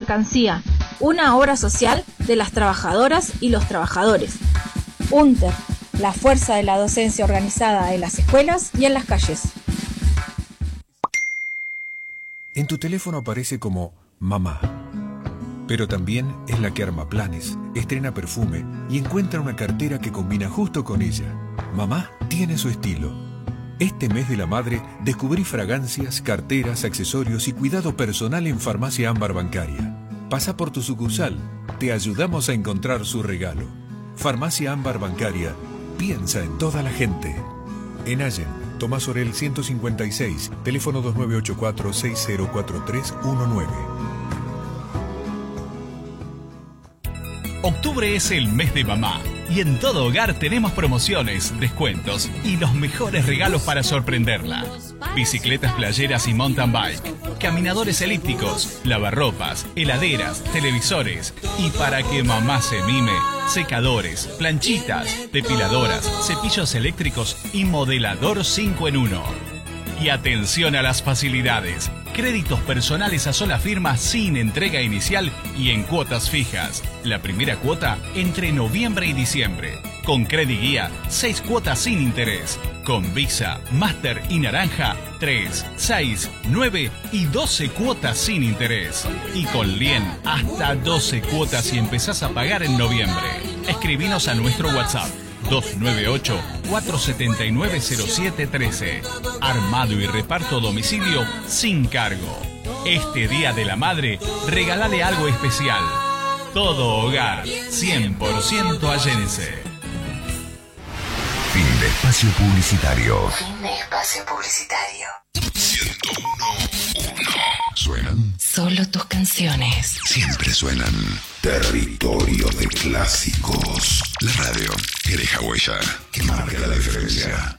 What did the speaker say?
Mercancía, una obra social de las trabajadoras y los trabajadores. UNTER, la fuerza de la docencia organizada en las escuelas y en las calles. En tu teléfono aparece como mamá, pero también es la que arma planes, estrena perfume y encuentra una cartera que combina justo con ella. Mamá tiene su estilo. Este mes de la madre descubrí fragancias, carteras, accesorios y cuidado personal en Farmacia Ámbar Bancaria. Pasa por tu sucursal, te ayudamos a encontrar su regalo. Farmacia Ámbar Bancaria, piensa en toda la gente. En Allen, Tomás Orel 156, teléfono 2984-604319. Octubre es el mes de mamá y en todo hogar tenemos promociones, descuentos y los mejores regalos para sorprenderla. Bicicletas playeras y mountain bike, caminadores elípticos, lavarropas, heladeras, televisores y para que mamá se mime, secadores, planchitas, depiladoras, cepillos eléctricos y modelador 5 en 1. Y atención a las facilidades. Créditos personales a sola firma sin entrega inicial y en cuotas fijas. La primera cuota entre noviembre y diciembre. Con Crediguía, 6 cuotas sin interés. Con Visa, Master y Naranja, 3, 6, 9 y 12 cuotas sin interés. Y con Lien, hasta 12 cuotas si empezás a pagar en noviembre. Escribinos a nuestro WhatsApp 298-479-0713. Armado y reparto a domicilio sin cargo. Este Día de la Madre, regálale algo especial. Todo hogar, 100% allense. Fin de espacio publicitario. Fin de espacio publicitario. 101.1. ¿Suenan? Solo tus canciones. Siempre suenan. Territorio de clásicos. La radio que deja huella, que marca la diferencia.